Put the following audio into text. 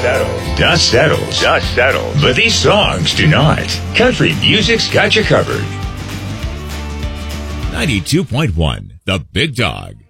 Dust settles. But these songs do not. Country music's got you covered. 92.1, The Big Dog.